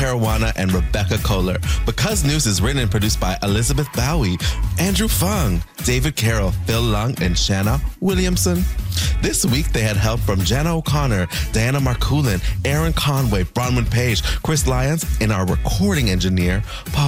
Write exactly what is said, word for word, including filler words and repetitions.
Caruana, and Rebecca Kohler. Because News is written and produced by Elizabeth Bowie, Andrew Fung, David Carroll, Phil Lung, and Shanna Williamson. This week, they had help from Jana O'Connor, Diana Marcoulin, Aaron Conway, Bronwyn Page, Chris Lyons, and our recording engineer, Paul